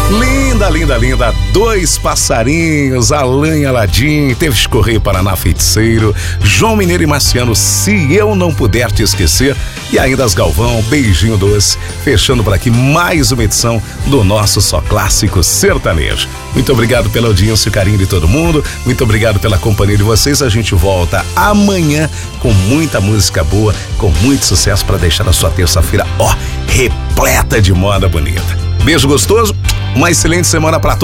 Linda, linda, linda. Dois passarinhos, Alain e Aladim, Teve Correio, Paraná Feiticeiro, João Mineiro e Marciano, Se Eu Não Puder Te Esquecer, e ainda as Galvão, Beijinho Doce, fechando por aqui mais uma edição do nosso Só Clássico Sertanejo. Muito obrigado pela audiência e carinho de todo mundo, muito obrigado pela companhia de vocês. A gente volta amanhã com muita música boa, com muito sucesso para deixar a sua terça-feira, repleta de moda bonita. Beijo gostoso, uma excelente semana para todos.